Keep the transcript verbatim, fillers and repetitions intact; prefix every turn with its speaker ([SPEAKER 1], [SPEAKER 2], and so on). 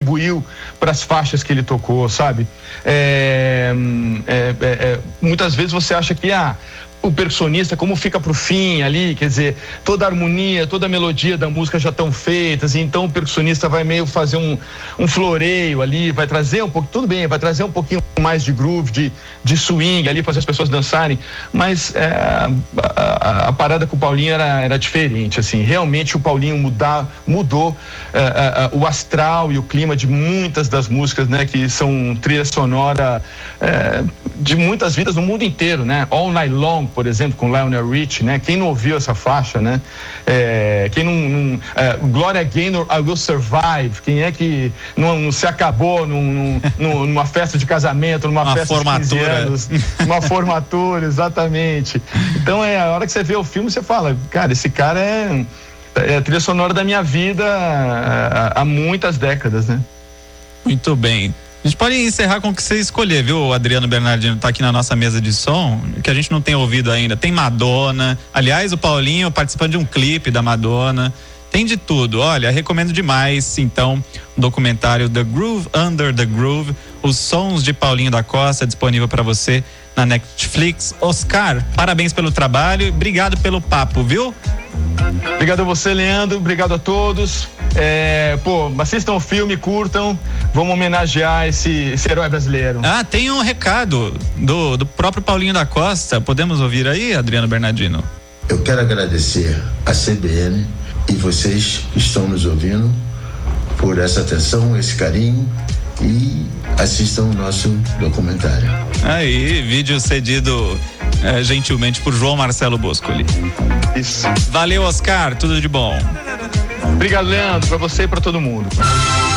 [SPEAKER 1] contribuiu para as faixas que ele tocou, sabe? É, é, é, é, muitas vezes você acha que ah, o percussionista, como fica pro fim ali, quer dizer, toda a harmonia, toda a melodia da música já estão feitas, e então o percussionista vai meio fazer um, um floreio ali, vai trazer um pouco, tudo bem, vai trazer um pouquinho mais de groove, de, de swing ali, fazer as pessoas dançarem, mas é, a, a, a parada com o Paulinho era, era diferente, assim, realmente o Paulinho mudar, mudou é, é, o astral e o clima de muitas das músicas, né, que são trilha sonora é, de muitas vidas no mundo inteiro, né, All Night Long, por exemplo, com Lionel Richie, né? Quem não ouviu essa faixa, né? É, quem não, não é, Gloria Gaynor, I Will Survive, quem é que não, não se acabou num, num, numa festa de casamento, numa
[SPEAKER 2] uma
[SPEAKER 1] festa
[SPEAKER 2] formatura.
[SPEAKER 1] de quinze anos, uma formatura, exatamente. Então, é, a hora que você vê o filme, você fala, cara, esse cara é, é a trilha sonora da minha vida há, há muitas décadas, né?
[SPEAKER 2] Muito bem. A gente pode encerrar com o que você escolher, viu? O Adriano Bernardino tá aqui na nossa mesa de som, que a gente não tem ouvido ainda. Tem Madonna. Aliás, o Paulinho participando de um clipe da Madonna. Tem de tudo. Olha, recomendo demais, então, o documentário The Groove Under the Groove, os sons de Paulinho da Costa, disponível para você na Netflix. Oscar, parabéns pelo trabalho e obrigado pelo papo, viu?
[SPEAKER 1] Obrigado a você, Leandro. Obrigado a todos. É, pô, assistam o filme, curtam. Vamos homenagear esse, esse herói brasileiro.
[SPEAKER 2] Ah, tem um recado do, do próprio Paulinho da Costa. Podemos ouvir aí, Adriano Bernardino?
[SPEAKER 3] Eu quero agradecer a C B N e vocês que estão nos ouvindo por essa atenção, esse carinho, e assistam o nosso documentário.
[SPEAKER 2] Aí, vídeo cedido é, gentilmente por João Marcelo Boscoli.
[SPEAKER 1] Isso.
[SPEAKER 2] Valeu, Oscar, tudo de bom.
[SPEAKER 1] Obrigado, Leandro, pra você e pra todo mundo.